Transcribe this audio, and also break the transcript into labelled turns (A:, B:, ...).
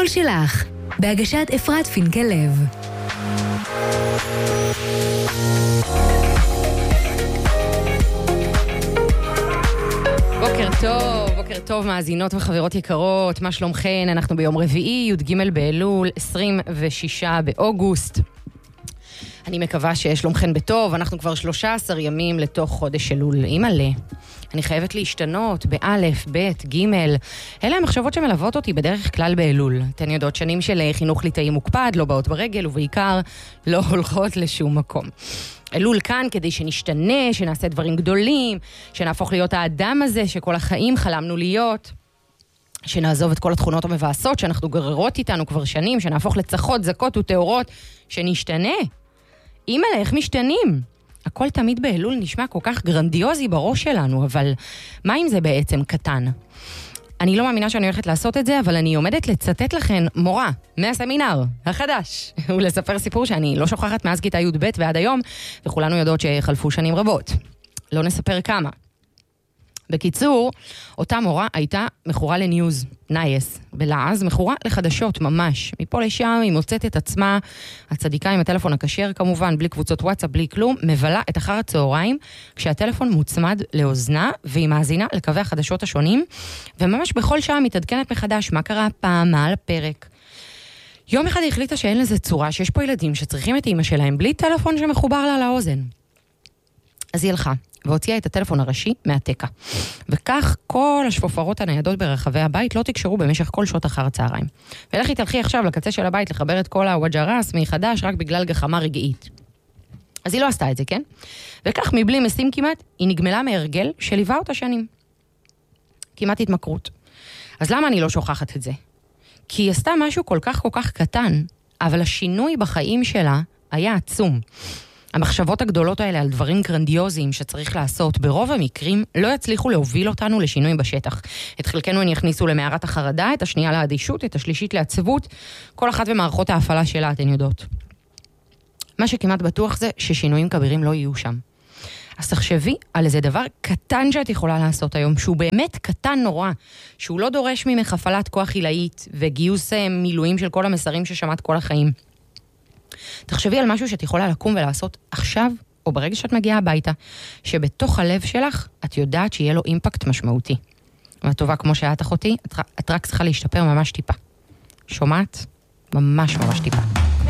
A: הקול שלך, בהגשת אפרת פינקל לב. בוקר טוב מאזינות וחברות יקרות, מה שלומכן? אנחנו ביום רביעי, י"ג באלול, 26 באוגוסט. אני מקווה ששלומכן בטוב, אנחנו כבר 13 ימים לתוך חודש אלול. אימא'לה, אני חייבת להשתנות באלף, בית, גימל. אלה המחשבות שמלוות אותי בדרך כלל באלול. אתן יודעות, שנים של חינוך ליטאי מוקפד, לא באות ברגל ובעיקר לא הולכות לשום מקום. אלול כאן כדי שנשתנה, שנעשה דברים גדולים, שנהפוך להיות האדם הזה שכל החיים חלמנו להיות, שנעזוב את כל התכונות המבאסות שאנחנו גררות איתנו כבר שנים, שנהפוך לצחות, זקות ותאורות, שנשתנה. אימא'לה, איך משתנים? הכל תמיד באלול נשמע כל כך גרנדיוזי בראש שלנו, אבל מה אם זה בעצם קטן? אני לא מאמינה שאני הולכת לעשות את זה, אבל אני עומדת לצטט לכן מורה מהסמינר החדש, ולספר סיפור שאני לא שוכחת מאז כיתה י"ב ועד היום, וכולנו יודעות שחלפו שנים רבות. לא נספר כמה. בקיצור, אותה מורה הייתה מכורה לניוז, נייס, בלעז, מכורה לחדשות ממש. מפה לשם היא מוצאת את עצמה, הצדיקה עם הטלפון הכשר כמובן, בלי קבוצות וואטסאפ, בלי כלום, מבלה את אחר הצהריים, כשהטלפון מוצמד לאוזנה, והיא מאזינה לקווי החדשות השונים, וממש בכל שעה מתעדכנת מחדש מה קרה הפעם, מה על הפרק. יום אחד היא החליטה שאין לזה צורה, שיש פה ילדים שצריכים את אמא שלהם, בלי טלפון שמחובר לה לאוזן. אז היא הלכה. והוציאה את הטלפון הראשי מהתקה. וכך כל השפופרות הניידות ברחבי הבית לא תקשרו במשך כל שעות אחר הצהריים. ולכי תלכי עכשיו לקצה של הבית לחבר את כל הוואג'רס מחדש רק בגלל גחמה רגעית. אז היא לא עשתה את זה, כן? וכך מבלי משים כמעט, היא נגמלה מהרגל שליווה אותה שנים. כמעט התמכרות. אז למה אני לא שוכחת את זה? כי היא עשתה משהו כל כך קטן, אבל השינוי בחיים שלה היה עצום. המחשבות הגדולות האלה על דברים גרנדיוזיים שצריך לעשות, ברוב המקרים לא יצליחו להוביל אותנו לשינוי בשטח. את חלקנו הן יכניסו למערת החרדה, את השנייה לאדישות, את השלישית לעצבות, כל אחת במערכות ההפעלה שלה, אתן יודעות. מה שכמעט בטוח זה ששינויים כבירים לא יהיו שם. אז תחשבי על איזה דבר קטן שאת יכולה לעשות היום, שהוא באמת קטן נורא, שהוא לא דורש ממך הפעלת כוח עילאית וגיוס מילואים של כל המסרים ששמעת כל החיים. תחשבי על משהו שאת יכולה לקום ולעשות עכשיו, או ברגע שאת מגיעה הביתה, שבתוך הלב שלך את יודעת שיהיה לו אימפקט משמעותי. והטובה כמו שאת אחותי, את רק צריכה להשתפר ממש טיפה. שומעת? ממש טיפה.